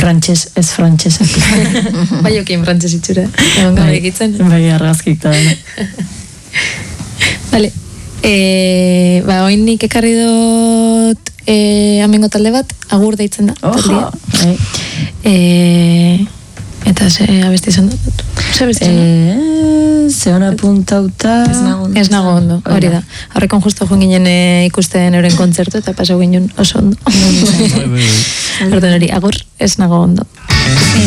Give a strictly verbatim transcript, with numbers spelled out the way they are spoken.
frantxez, ez frantxezak. Bai okin frantxez itxura. Egon gabe egitzen. Bai, argazkik da. Vale. E, ba, oin nik ekarri dut e, amengo talde bat, agur deitzen da. Ojo! E, eta ze abesti izan dut? Ze abesti izan dut? E, ze hona puntauta... Ez nago ondo, hori da. Horrekon justo joan ginen e, ikusten euren kontzertu eta pasau ginen oso ondo. Orduan hori, agur, ez nago ondo.